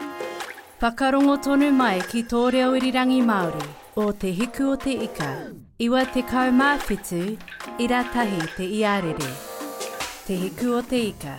Whakarongo tonu mai ki tō reo irirangi Māori o te hiku o te ika. Iwa te kaumāwhitu, ira tahi te iarere. Te hiku o te ika.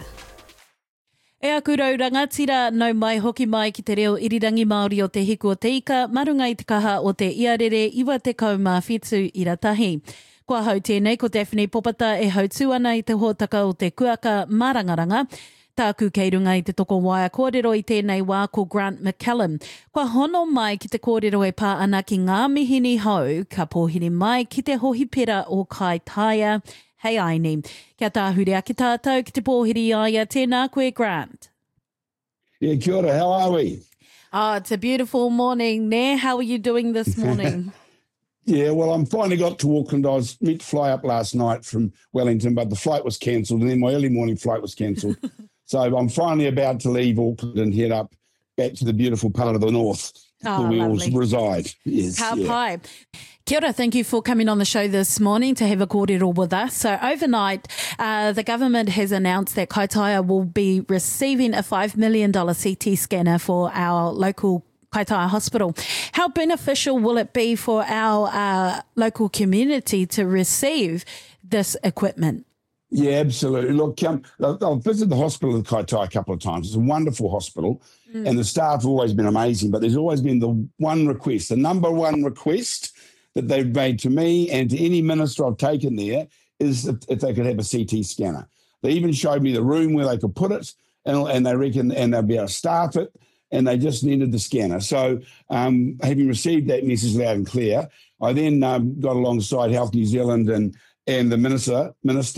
E aku rauranga, tira nau mai hoki mai ki te reo irirangi Māori o te hiku o te ika, marunga i te kaha o te iarere, iwa te kaumāwhitu, ira tahi. Kua hau tēnei, ko Daphne Popata e hautu ana i te hōtaka o te kuaka mārangaranga. Tāku kei runga i te toko waia kōrero i tēnei wā ko Grant McCallum. Kua hono mai ki te kōrero e pā ana ki ngā mihini hau, ka pōhiri mai ki te hohipera o Kaitaia. Hei aini, kia tāhure aki tātou ki te pōhiri aia, tēnā koe Grant. Yeah, kia ora, how are we? Oh, it's a beautiful morning, ne? How are you doing this morning? Yeah, well, I'm finally got to Auckland. I was meant to fly up last night from Wellington, but the flight was cancelled, and then my early morning flight was cancelled. So I'm finally about to leave Auckland and head up back to the beautiful part of the north where we all reside. Yes, Ka pai. Kia ora, thank you for coming on the show this morning to have a kōrero with us. So overnight, the government has announced that Kaitaia will be receiving a $5 million CT scanner for our local Kaitaia Hospital. How beneficial will it be for our local community to receive this equipment? Yeah, absolutely. Look, I've visited the hospital at Kaitaia a couple of times. It's a wonderful hospital, and the staff have always been amazing, but there's always been the one request, the number one request that they've made to me and to any minister I've taken there is if they could have a CT scanner. They even showed me the room where they could put it, and they reckon, and they'll be able to staff it, and they just needed the scanner. So having received that message loud and clear, I then got alongside Health New Zealand and the minister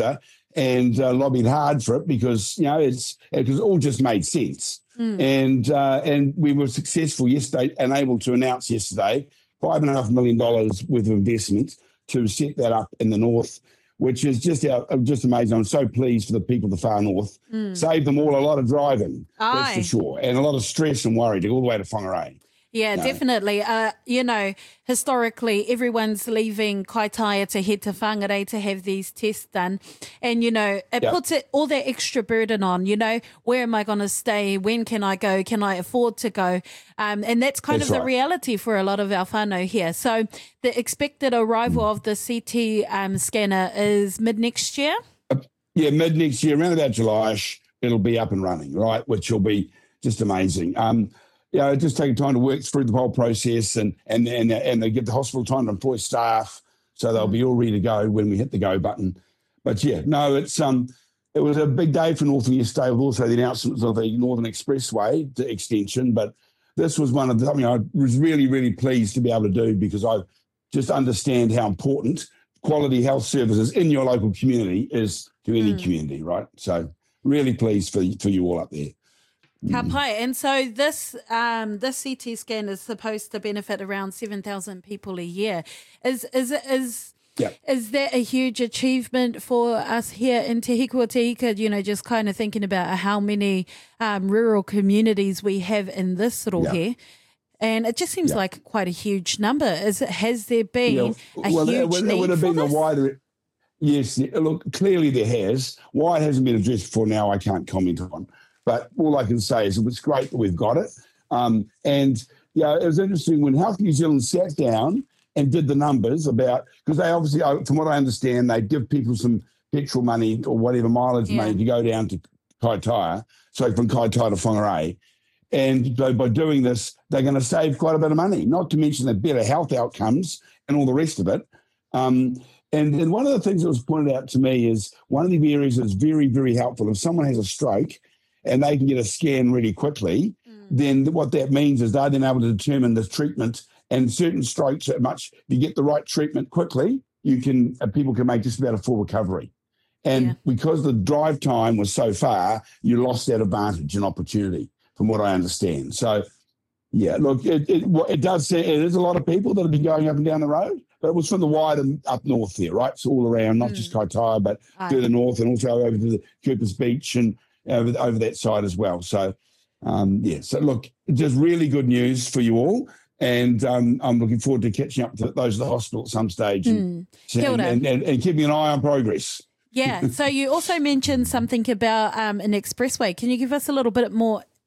and lobbied hard for it because, it all just made sense. And we were successful yesterday and able to announce yesterday $5.5 million worth of investment to set that up in the north, which is just amazing. I'm so pleased for the people of the far north. Saved them all a lot of driving, that's for sure, and a lot of stress and worry to go all the way to Whangarei. Yeah, definitely. Historically, everyone's leaving Kaitaia to head to Whangarei to have these tests done. And, it puts all that extra burden on, where am I going to stay? When can I go? Can I afford to go? And that's kind of the reality for a lot of our whānau here. So the expected arrival of the CT scanner is mid-next year? Yeah, mid-next year, around about July-ish, it'll be up and running, right, which will be just amazing. Just taking time to work through the whole process and they give the hospital time to employ staff so they'll be all ready to go when we hit the go button. But it was a big day for Northern yesterday with also the announcements of the Northern Expressway extension. But this was one of the, I was really, really pleased to be able to do because I just understand how important quality health services in your local community is to any community, right? So really pleased for you all up there. Ka pai. And so this CT scan is supposed to benefit around 7,000 people a year. Is that a huge achievement for us here in Te Hiku o Te Ika, just kind of thinking about how many rural communities we have in this rohe? And it just seems like quite a huge number. Has there been a huge need it would have been for a wider... Yes, look, clearly there has. Why it hasn't been addressed before now, I can't comment on. But all I can say is it's great that we've got it. It was interesting when Health New Zealand sat down and did the numbers about, because they obviously, from what I understand, they give people some petrol money or whatever mileage money to go down to Kaitaia, so from Kaitaia to Whangarei. And so by doing this, they're going to save quite a bit of money, not to mention the better health outcomes and all the rest of it. And one of the things that was pointed out to me is one of the areas that's very, very helpful. If someone has a stroke, and they can get a scan really quickly, then what that means is they're then able to determine the treatment, and certain strokes if you get the right treatment quickly, people can make just about a full recovery. And because the drive time was so far, you lost that advantage and opportunity, from what I understand. So, look, it does say it is a lot of people that have been going up and down the road, but it was from the wider up north there, right? So all around, not just Kaitaia, but further north and also over to the Cooper's Beach and over that side as well. So, so look, just really good news for you all. And I'm looking forward to catching up to those at the hospital at some stage and keeping an eye on progress. Yeah. So you also mentioned something about an expressway. Can you give us a little bit more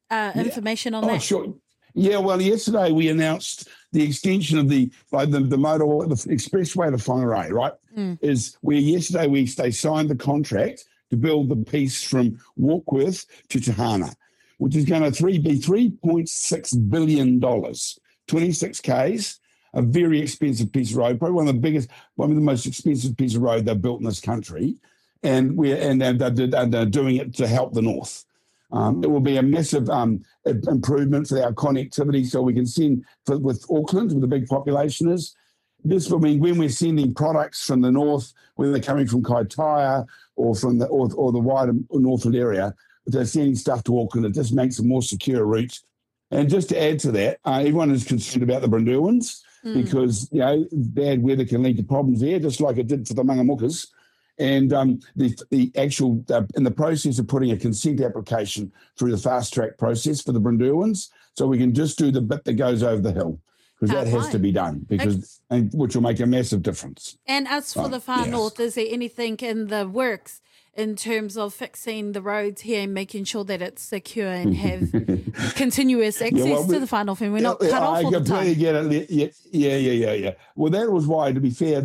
information on that? Sure. Yeah, well, yesterday we announced the extension of the motorway, the expressway to Whangarei, right? Yesterday they signed the contract to build the piece from Warkworth to Tahana, which is going to be $3.6 billion, 26 Ks, a very expensive piece of road, probably one of the most expensive pieces of road they've built in this country, and they're doing it to help the north. It will be a massive improvement for our connectivity, so we can send with Auckland, where the big population is. This will mean when we're sending products from the north, whether they're coming from Kaitaia or from the wider Northland area, if they're sending stuff to Auckland, it just makes a more secure route. And just to add to that, everyone is concerned about the Brunduans because bad weather can lead to problems there, just like it did for the Mangamukas. And the actual in the process of putting a consent application through the fast track process for the Brunduans, so we can just do the bit that goes over the hill, because that has to be done, which will make a massive difference. And as for the far north, is there anything in the works in terms of fixing the roads here and making sure that it's secure and have continuous access to the far north, and we're not cut off all the time? I completely get it. Yeah. Well, that was why, to be fair,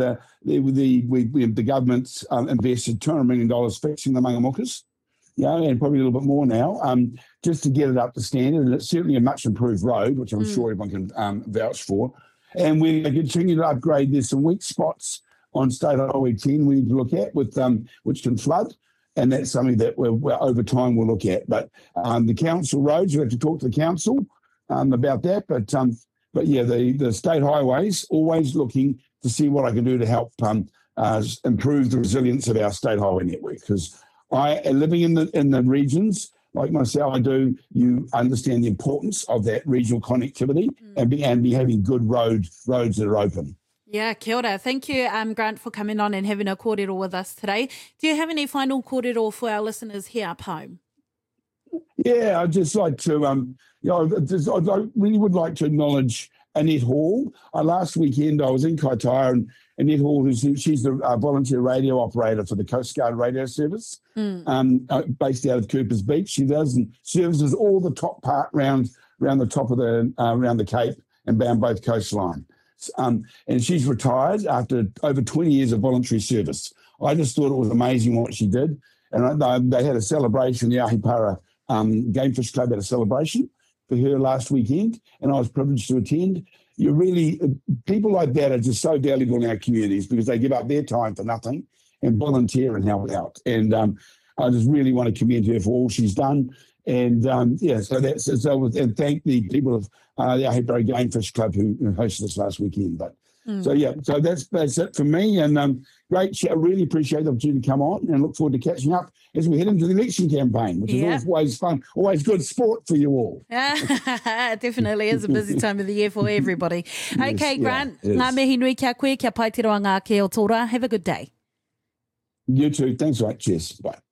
the government's invested $200 million fixing the Mangamukas, and probably a little bit more now, just to get it up to standard. And it's certainly a much improved road, which I'm sure everyone can vouch for. And we continue to upgrade. There's some weak spots on State Highway 10 we need to look at, with which can flood, and that's something that we're over time we'll look at. But the council roads, we have to talk to the council about that. But yeah, the state highways, always looking to see what I can do to help improve the resilience of our state highway network. Because living in the regions like myself, you understand the importance of that regional connectivity and be having good roads that are open. Yeah, kia ora. Thank you, Grant, for coming on and having a kōrero with us today. Do you have any final kōrero for our listeners here up home? Yeah, I'd just like to, I really would like to acknowledge Annette Hall. Last weekend I was in Kaitaia, and Annette Hall, she's the volunteer radio operator for the Coast Guard radio service, based out of Coopers Beach. She does and services all the top part around the top of around the Cape and down both coastline. And she's retired after over 20 years of voluntary service. I just thought it was amazing what she did. And they had a celebration, the Ahipara Game Fish Club had a celebration for her last weekend, and I was privileged to attend. People like that are just so valuable in our communities, because they give up their time for nothing and volunteer and help out. And I just really want to commend her for all she's done. And and thank the people of the Ahipara Game Fish Club who hosted us last weekend. But so that's it for me. And great, I really appreciate the opportunity to come on, and look forward to catching up as we head into the election campaign, which is always fun, always good sport for you all. Definitely is a busy time of the year for everybody. Okay, Grant, ngā mihi nui kia koe, kia pai te roanga ke o tōra. Have a good day. You too. Thanks, right. Cheers. Bye.